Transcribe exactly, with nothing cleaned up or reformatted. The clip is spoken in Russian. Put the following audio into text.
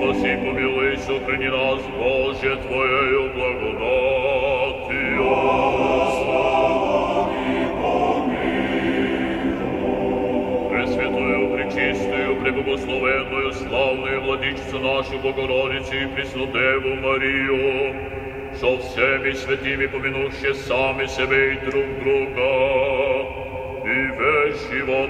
спаси, помилуй, сохрани нас, Боже, Твоею благодатью. Пресвятую, пречистую, преблагословенную, славную владычицу нашу Богородицу и Преснодеву Марию, со всеми святыми помянувши сами себе и друг друга, и весь живот